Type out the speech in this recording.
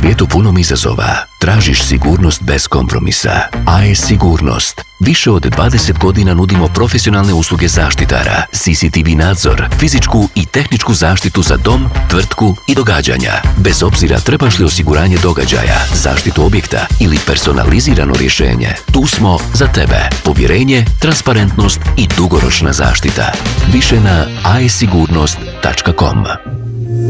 svijetu punom izazova, tražiš sigurnost bez kompromisa. AES Sigurnost. Više od 20 godina nudimo profesionalne usluge zaštitara, CCTV nadzor, fizičku i tehničku zaštitu za dom, tvrtku i događanja. Bez obzira trebaš li osiguranje događaja, zaštitu objekta ili personalizirano rješenje, tu smo za tebe. Povjerenje, transparentnost i dugoročna zaštita. Više na aesigurnost.com.